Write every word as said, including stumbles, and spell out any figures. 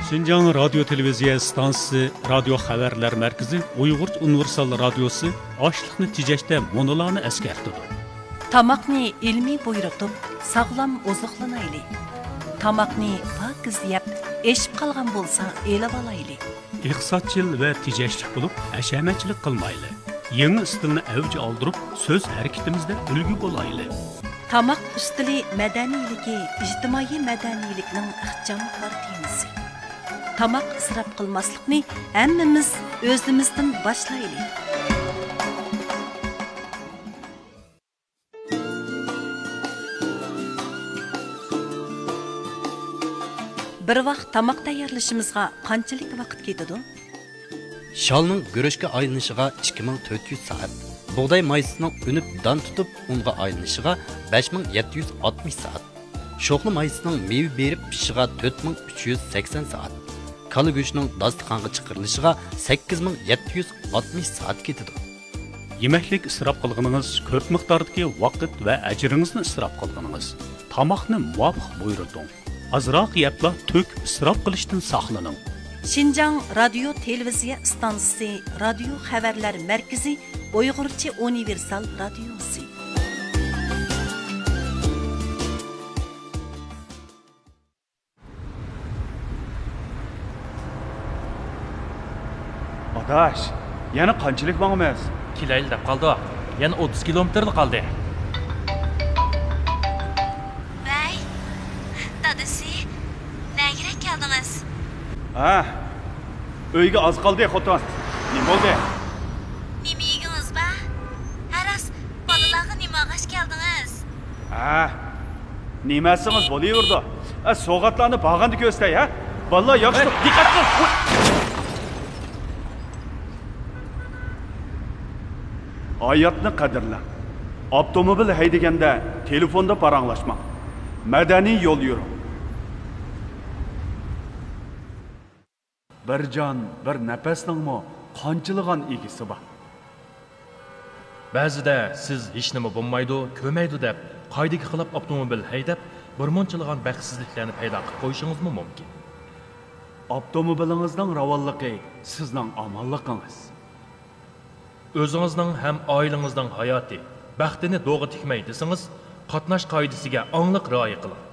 Şinjan Radyo Televiziya Stansiyasi Radio Xabarlar Markazi Uyg'ur Universal Radiosi ochliqni tejashda monolarni eskartdi. Tamaqni ilmiy buyruqib, sog'lom oziqlanaylik. Tamaqni pokiz yeb, eshib qolgan bo'lsa, elib olaylik. Iqtisodchil va tejashlik bo'lib, hashamatchilik qilmaylik. Yangi stilni avj oldirib, so'z harakatimizda ulgu bo'laylik. Tamaq ustili madaniyligi, ijtimoiy madaniylikning ixcham temisi. Tamaq isrof qilmaslikni hammamiz o'zimizdan boshlaylik. Bir vaqt tamaq tayyorlashimizga qanchalik vaqt ketadi? Shalning guruchga aylanishiga ikki ming to'rt yuz soat, bug'doy maysining unib don tutib unga aylanishiga besh ming yetti yuz oltmish soat, sho'xli maysining meva berib pishishiga to'rt ming uch yuz sakson soat, kala go'shtining dasturxonga chiqarilishiga sakkiz ming yetti yuz oltmish soat ketadi. Yemeklik isrof qilganingiz ko'p miqdordagi vaqt va ajringizni isrof qilganingiz. Tamoqni muvofiq buyurting. Azroq yepla to'k isrof qilishdan saqlaning. Şinjan Radyo Televiziya Stansiyasi Radio Xabarlar Markazi Uyg'urcha Universal Radiosi. Adaş, yana qanchalik mangimiz? Kilayli deb qoldi. Yana o'ttiz kilometrlik qoldi. Vay. Dadasi, nega keldingiz? Ha. Uyga oz qoldi, xotin. Nima bo'ldi? Nima yegingiz ba? Haras, bolalarga nima g'ash keldingiz? Ha. Nimasimiz bo'laverdi? A, so'g'atlarni bag'anda ko'stay, ha? Valloh yaxshi, diqqat qil. Hayotni qadrlang. Avtomobil haydaganda telefonda paranglashmang. Madaniy yo'l yuring. Bir jon, bir nafasningmi qanchilgan egisi bor. Ba'zida siz hech nima bo'lmaydi, ko'maydi deb qoidaga xilof avtomobil haydab, bir munchilgan baxtsizliklarni paydo qilib qo'yishingiz mumkin. Avtomobilingizning ravonligi sizning omonligingiz. O'zingizning ham oilangizning hayoti, baxtini to'g'ri tikmay desangiz, qatnash qoidasiga aniq rioya qiling.